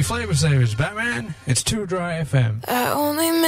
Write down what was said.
Flavor Savers, Batman. It's Too Dry FM. I only